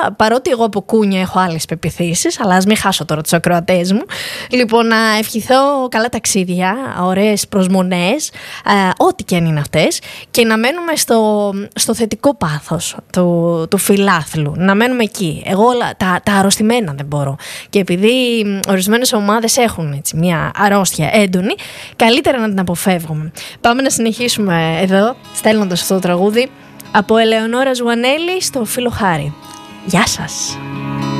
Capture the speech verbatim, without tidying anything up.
παρότι εγώ από κούνια έχω άλλες πεποιθήσεις, αλλά ας μην χάσω τώρα τους ακροατές μου. Λοιπόν, να ευχηθώ καλά ταξίδια, ωραίες προσμονές, ε, ό,τι και αν είναι αυτές, και να μένουμε στο, στο θετικό πάθος του, του φιλάθλου. Να μένουμε εκεί. Εγώ τα, τα αρρωστημένα δεν μπορώ. Και επειδή ορισμένες ομάδες έχουν έτσι, μια αρρώστια έντονη, καλύτερα να την αποφεύγουμε. Πάμε να συνεχίσουμε εδώ, στέλνοντας αυτό το τραγούδι από Ελεονόρα Ζουανέλη στο φίλο Χάρη. Γεια σας!